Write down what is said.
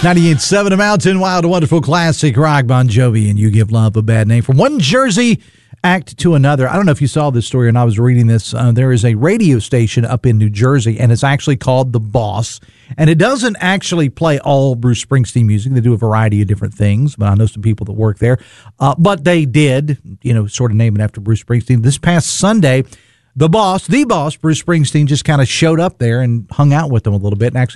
98.7 A Mountain Wild, a wonderful classic rock, Bon Jovi, and You Give Love a Bad Name. From one Jersey act to another. I don't know if you saw this story and I was reading this. There is a radio station up in New Jersey, and it's actually called The Boss. And it doesn't actually play all Bruce Springsteen music. They do a variety of different things, but I know some people that work there. But they did, sort of name it after Bruce Springsteen. This past Sunday, the boss, Bruce Springsteen, just kind of showed up there and hung out with them a little bit and actually